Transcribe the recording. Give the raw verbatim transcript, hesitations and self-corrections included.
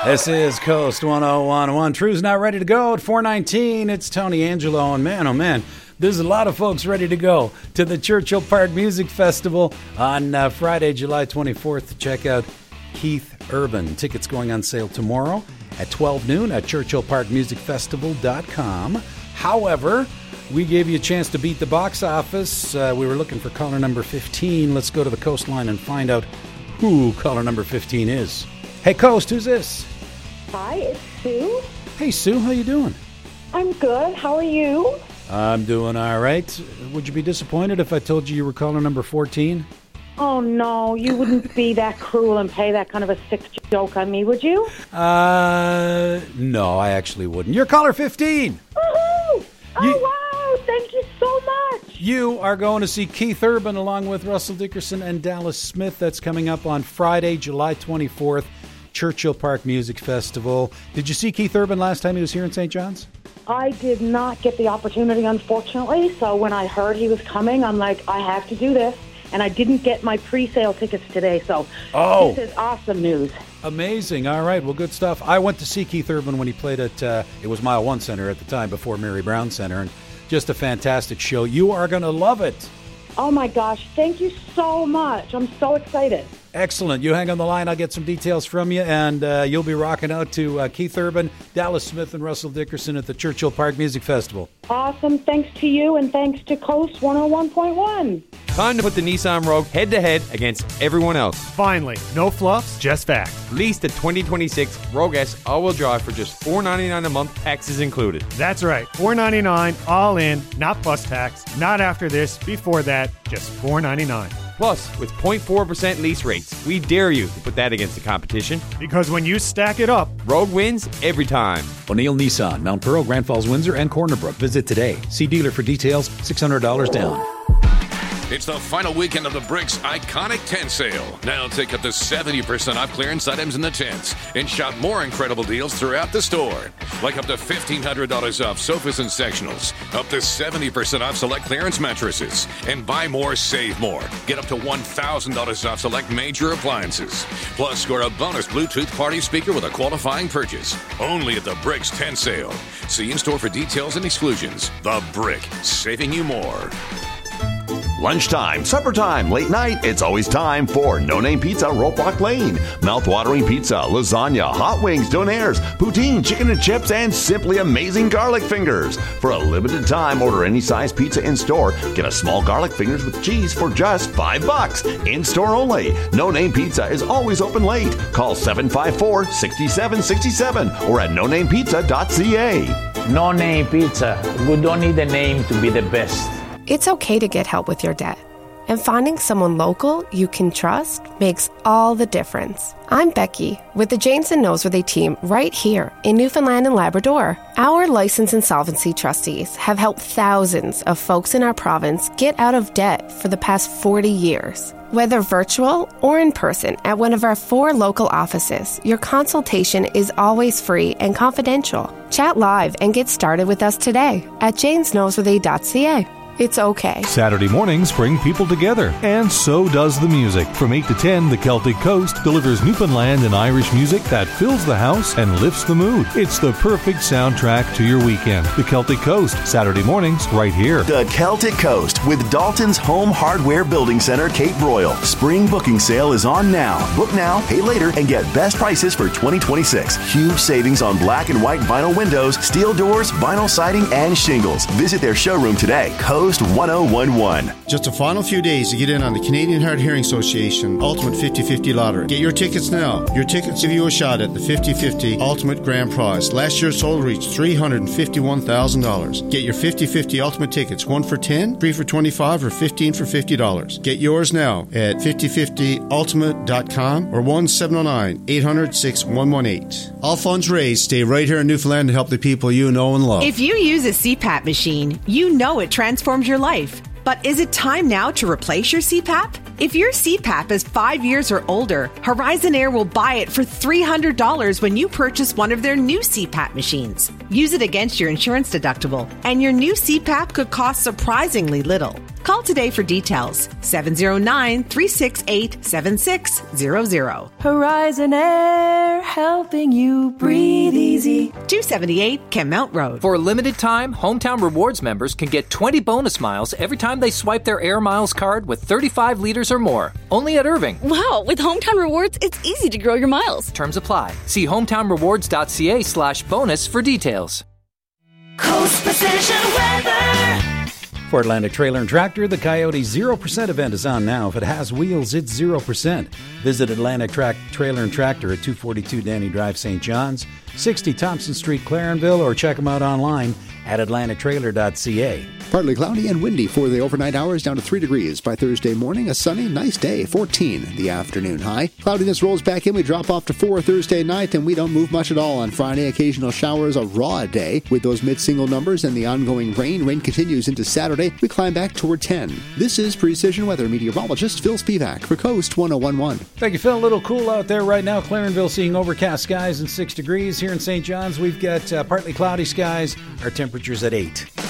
This is Coast one oh one point one. True's not ready to go at four nineteen. It's Tony Angelo, and man, oh man, there's a lot of folks ready to go to the Churchill Park Music Festival on uh, Friday, July twenty-fourth to check out Keith Urban. Tickets going on sale tomorrow at twelve noon at churchill park music festival dot com. However, we gave you a chance to beat the box office. Uh, we were looking for caller number fifteen. Let's go to the Coastline and find out who caller number fifteen is. Hey, Coast, who's this? Hi, it's Sue. Hey, Sue, how you doing? I'm good. How are you? I'm doing all right. Would you be disappointed if I told you you were caller number fourteen? Oh, no, you wouldn't be that cruel and play that kind of a sick joke on me, would you? Uh, no, I actually wouldn't. You're caller fifteen. Woohoo! Oh, You- wow, thank you so much. You are going to see Keith Urban along with Russell Dickerson and Dallas Smith. That's coming up on Friday, July twenty-fourth, Churchill Park Music Festival. Did you see Keith Urban last time he was here in Saint John's? I did not get the opportunity, unfortunately, so when I heard he was coming, I'm like, I have to do this. And I didn't get my pre-sale tickets today, so Oh. this is awesome news. Amazing. All right. Well, good stuff. I went to see Keith Urban when he played at, uh, it was Mile One Center at the time, before Mary Brown Center, and just a fantastic show. You are going to love it. Oh, my gosh, thank you so much. I'm so excited. Excellent. You hang on the line. I'll get some details from you, and uh, you'll be rocking out to uh, Keith Urban, Dallas Smith, and Russell Dickerson at the Churchill Park Music Festival. Awesome. Thanks to you, and thanks to Coast one oh one point one. Time to put the Nissan Rogue head-to-head against everyone else. Finally, no fluffs, just fact. Lease the twenty twenty-six Rogue S all-wheel drive for just four ninety-nine a month, taxes included. That's right, four ninety-nine all in, not plus tax, not after this, before that, just four ninety-nine. Plus, with zero point four percent lease rates, we dare you to put that against the competition. Because when you stack it up, Rogue wins every time. O'Neill Nissan, Mount Pearl, Grand Falls, Windsor, and Corner Brook. Visit today. See dealer for details. six hundred dollars down. It's the final weekend of the Bricks Iconic Tent Sale. Now take up to seventy percent off clearance items in the tents and shop more incredible deals throughout the store. Like up to fifteen hundred dollars off sofas and sectionals, up to seventy percent off select clearance mattresses, and buy more, save more. Get up to one thousand dollars off select major appliances. Plus, score a bonus Bluetooth party speaker with a qualifying purchase. Only at the Bricks Tent Sale. See in-store for details and exclusions. The Brick, saving you more. Lunchtime, supper time, late night, it's always time for No Name Pizza, Rope Walk Lane. Mouth-watering pizza, lasagna, hot wings, donaires, poutine, chicken and chips, and simply amazing garlic fingers. For a limited time, order any size pizza in-store. Get a small garlic fingers with cheese for just five bucks. In-store only. No Name Pizza is always open late. Call seven five four, six seven six seven or at no name pizza dot c a. No Name Pizza. We don't need a name to be the best. It's okay to get help with your debt. And finding someone local you can trust makes all the difference. I'm Becky with the Janes and Noseworthy team right here in Newfoundland and Labrador. Our licensed insolvency trustees have helped thousands of folks in our province get out of debt for the past forty years. Whether virtual or in person at one of our four local offices, your consultation is always free and confidential. Chat live and get started with us today at janes noseworthy dot c a. It's okay. Saturday mornings bring people together, and so does the music. From eight to ten, the Celtic Coast delivers Newfoundland and Irish music that fills the house and lifts the mood. It's the perfect soundtrack to your weekend. The Celtic Coast, Saturday mornings, right here. The Celtic Coast with Dalton's Home Hardware Building Center, Cape Royal. Spring booking sale is on now. Book now, pay later, and get best prices for twenty twenty-six. Huge savings on black and white vinyl windows, steel doors, vinyl siding, and shingles. Visit their showroom today. Coast one oh one one. Just a final few days to get in on the Canadian Hard Hearing Association Ultimate fifty fifty Lottery. Get your tickets now. Your tickets give you a shot at the fifty fifty Ultimate Grand Prize. Last year's total reached three hundred fifty-one thousand dollars. Get your fifty fifty Ultimate tickets, one for ten, three for twenty-five, or fifteen for fifty dollars. Get yours now at fifty fifty ultimate dot com or one seven zero nine, eight hundred, six one one eight. All funds raised stay right here in Newfoundland to help the people you know and love. If you use a C PAP machine, you know it transforms your life. But is it time now to replace your C PAP? If your C PAP is five years or older, Horizon Air will buy it for three hundred dollars when you purchase one of their new C PAP machines. Use it against your insurance deductible, and your new C PAP could cost surprisingly little. Call today for details. seven zero nine, three six eight, seven six zero zero. Horizon Air. helping you breathe easy. two seventy-eight Kenmount Road. For a limited time, Hometown Rewards members can get twenty bonus miles every time they swipe their Air Miles card with thirty-five liters or more. Only at Irving. Wow, with Hometown Rewards, it's easy to grow your miles. Terms apply. See hometownrewards.ca slash bonus for details. Coast Precision Weather. For Atlantic Trailer and Tractor, the Coyote zero percent event is on now. If it has wheels, it's zero percent. Visit Atlantic Tra- Trailer and Tractor at two forty-two Danny Drive, Saint John's, sixty Thompson Street, Clarenville, or check them out online at atlantic trailer dot c a. Partly cloudy and windy for the overnight hours, down to three degrees. By Thursday morning, a sunny, nice day, fourteen the afternoon high. Cloudiness rolls back in. We drop off to four Thursday night, and we don't move much at all on Friday. Occasional showers, a raw day. With those mid-single numbers and the ongoing rain, rain continues into Saturday. We climb back toward ten. This is Precision Weather meteorologist Phil Spivak for Coast one oh one point one. Thank you, Phil. A little cool out there right now. Clarenville seeing overcast skies and six degrees. Here in Saint John's, we've got uh, partly cloudy skies. Our temperature's at eight.